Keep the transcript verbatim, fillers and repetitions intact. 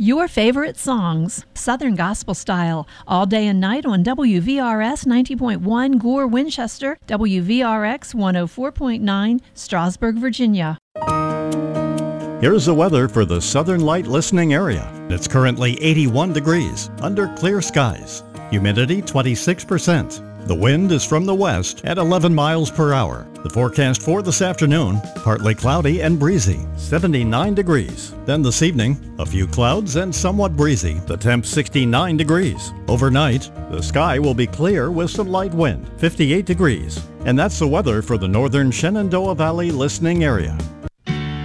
Your favorite songs, Southern Gospel Style, all day and night on W V R S ninety point one Gore, Winchester, W V R X one oh four point nine, Strasburg, Virginia. Here's the weather for the Southern Light listening area. It's currently eighty-one degrees under clear skies. Humidity twenty-six percent. The wind is from the west at eleven miles per hour. The forecast for this afternoon, partly cloudy and breezy, seventy-nine degrees. Then this evening, a few clouds and somewhat breezy, the temp sixty-nine degrees. Overnight, the sky will be clear with some light wind, fifty-eight degrees. And that's the weather for the northern Shenandoah Valley listening area.